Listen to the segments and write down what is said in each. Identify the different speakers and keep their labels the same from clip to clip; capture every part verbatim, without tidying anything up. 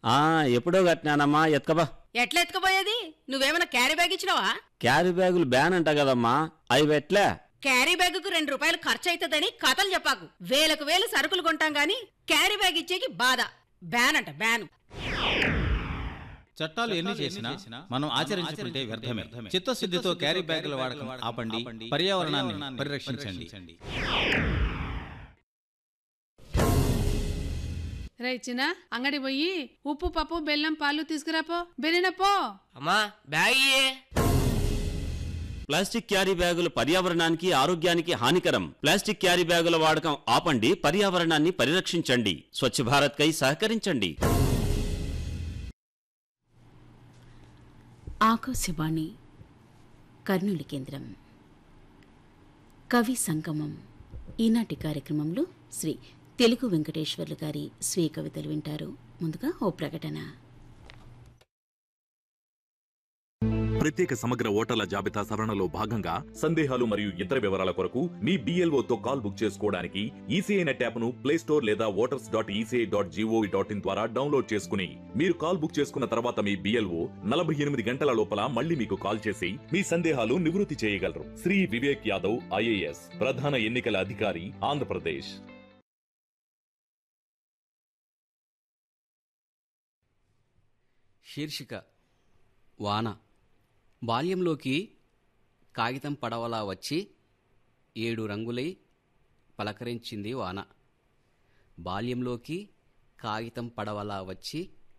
Speaker 1: ఆ ఎప్పుడో కట్టినానమ్మా, ఎత్కబా.
Speaker 2: ఎట్లా ఎత్తుకుపోయేది? నువ్వేమైనా క్యారీ బ్యాగ్ ఇచ్చినావా?
Speaker 1: క్యారీ బ్యాగులు బ్యాన్ అంట కదమ్మా, అవి ఎట్లే?
Speaker 2: క్యారీ బ్యాగుకు రెండు రూపాయలు ఖర్చు అవుతుందని కథలు చెప్పాకు. వేలకు వేలు సరుకులు కొంటాం గాని క్యారీ బ్యాగ్ ఇచ్చేకి బాధ. బ్యాన్ అంట బ్యాను.
Speaker 3: చట్టాలు ఎన్ని చేసినా మనం ఆచరించుకుంటే వ్యర్థమే. చిత్తశుద్ధితో క్యారీ బ్యాగుల వాడకం ఆపండి, పర్యావరణాన్ని పరిరక్షించండి.
Speaker 4: రైచిన అంగడి పోయి ఉప్పు పప్పు బెల్లం పాలు తీసుకురాపో. బెరినపో
Speaker 5: అమ్మా బ్యాగ్.
Speaker 1: ప్లాస్టిక్ క్యారీ బ్యాగులు పర్యావరణానికి ఆరోగ్యానికి హానికరం. ప్లాస్టిక్ క్యారీ బ్యాగుల వాడకం ఆపండి, పర్యావరణాన్ని పరిరక్షించండి. స్వచ్ఛ భారత్ కై సహకరించండి.
Speaker 6: ఆకాశవాణి కర్నూలు కేంద్రం. కవి సంగమం. ఈనాటి కార్యక్రమంలో శ్రీ తెలుగు వెంకటేశ్వర్లు గారి స్వీయ కవితలు వింటారు. ముందుగా ఓ ప్రకటన.
Speaker 7: ప్రత్యేక సమగ్ర ఓటర్ల జాబితా సవరణలో భాగంగా సందేహాలు మరియు ఇతర వివరాల కొరకు మీ బిఎల్ఓతో కాల్ బుక్ చేసుకోవడానికి ఈసీఐ నెట్ యాప్ను ప్లే స్టోర్ లేదా voters dot ECI dot GOV dot in ద్వారా డౌన్లోడ్ చేసుకుని మీరు కాల్ బుక్ చేసుకున్న తర్వాత మీ బిఎల్ఓ నలభై ఎనిమిది గంటల లోపల మళ్ళీ మీకు కాల్ చేసి మీ సందేహాలు నివృత్తి చేయగలరు. శ్రీ వివేక్ యాదవ్, ఐఏఎస్, ప్రధాన ఎన్నికల అధికారి, ఆంధ్రప్రదేశ్.
Speaker 8: శీర్షిక వాన. బాల్యంలోకి కాగితం పడవలా వచ్చి ఏడు రంగులై పలకరించింది వాన. బాల్యంలోకి కాగితం పడవలా వచ్చి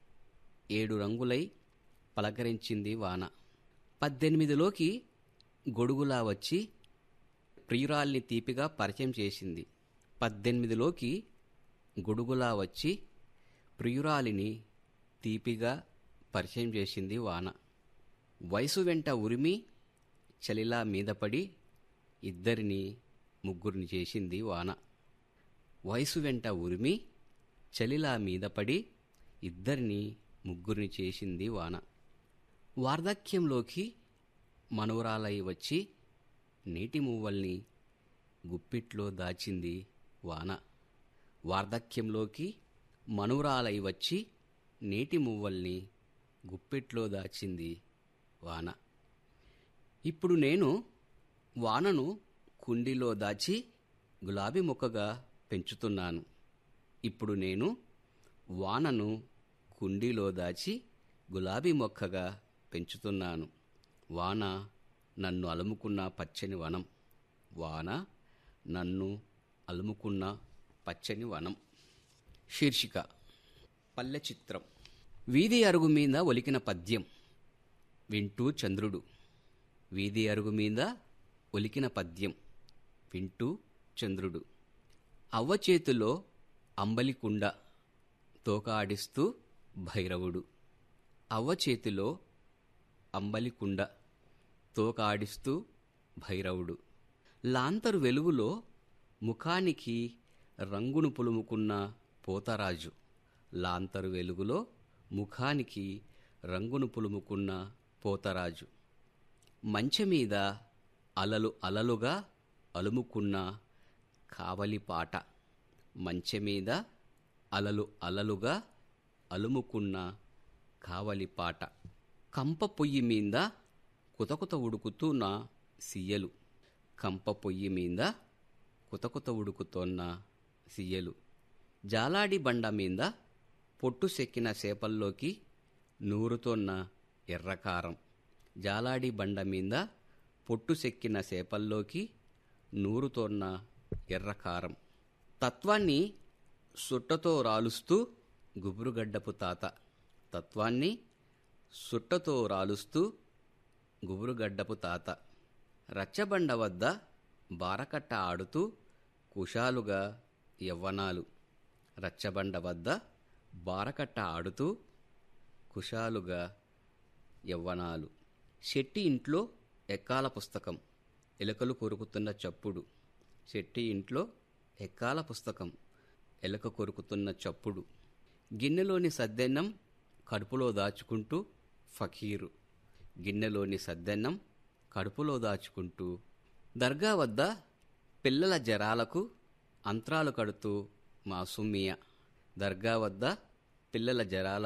Speaker 8: ఏడు రంగులై పలకరించింది వాన. పద్దెనిమిదిలోకి గొడుగులా వచ్చి ప్రియురాల్ని తీపిగా పరిచయం చేసింది. పద్దెనిమిదిలోకి గొడుగులా వచ్చి ప్రియురాలిని తీపిగా పరిచయం చేసింది వాన. వయసు వెంట ఉరిమి చలిలా మీదపడి ఇద్దరిని ముగ్గురిని చేసింది వాన. వయసు వెంట ఉరిమి చలిలా మీదపడి ఇద్దరిని ముగ్గురిని చేసింది వాన. వార్ధక్యంలోకి మనవరాలై వచ్చి నీటి మువ్వల్ని గుప్పిట్లో దాచింది వాన. వార్ధక్యంలోకి మనవరాలై వచ్చి నీటి మువ్వల్ని గుప్పిట్లో దాచింది వాన. ఇప్పుడు నేను వానను కుండీలో దాచి గులాబీ మొక్కగా పెంచుతున్నాను. ఇప్పుడు నేను వానను కుండీలో దాచి గులాబీ మొక్కగా పెంచుతున్నాను. వాన నన్ను అలుముకున్న పచ్చని వనం. వాన నన్ను అలుముకున్న పచ్చని వనం. శీర్షిక పల్లె చిత్రం. వీధి అరుగు మీద ఒలికిన పద్యం వింటూ చంద్రుడు. వీధి అరుగు మీద ఒలికిన పద్యం వింటూ చంద్రుడు. అవ్వ చేతిలో అంబలికుండ తోకాడిస్తూ భైరవుడు. అవ్వ చేతిలో అంబలికుండ తోకాడిస్తూ భైరవుడు. లాంతరు వెలుగులో ముఖానికి రంగును పులుముకున్న పోతరాజు. లాంతరు వెలుగులో ముఖానికి రంగును పులుముకున్న పోతరాజు. మంచెమీద అలలు అలలుగా అలుముకున్న కావలిపాట. మంచెమీద అలలు అలలుగా అలుముకున్న కావలిపాట. కంప పొయ్యి మీద కుతకుత ఉడుకుతున్న సియ్యలు. కంప పొయ్యి మీద కుతకుత ఉడుకుతోన్న సియ్యలు. జాలాడి బండ మీద పొట్టు సెక్కిన చేపల్లోకి నూరుతోన్న ఎర్రకారం. జాలాడి బండ మీద పొట్టు సెక్కిన చేపల్లోకి నూరుతోన్న ఎర్రకారం. తత్వాన్ని సుట్టతో రాలుస్తూ గుబురుగడ్డపు తాత. తత్వాన్ని సుట్టతో రాలుస్తూ గుబురుగడ్డపు తాత. రచ్చబండ వద్ద బారకట్ట ఆడుతూ కుశాలుగా యవ్వనాలు. రచ్చబండ వద్ద బారకట్ట ఆడుతూ కుశాలుగా యవ్వనాలు. శెట్టి ఇంట్లో ఎక్కాల పుస్తకం. ఎలుకలు కొరుకుతున్న చప్పుడు. శెట్టి ఇంట్లో ఎక్కాల పుస్తకం. ఎలుక కొరుకుతున్న చప్పుడు. గిన్నెలోని సద్దెన్నం కడుపులో దాచుకుంటూ ఫకీరు. గిన్నెలోని సద్దెన్నం కడుపులో దాచుకుంటూ. దర్గా వద్ద పిల్లల జరాలకు అంత్రాలు కడుతూ మాసుమియా. దర్గా వద్ద పిల్లల జరాల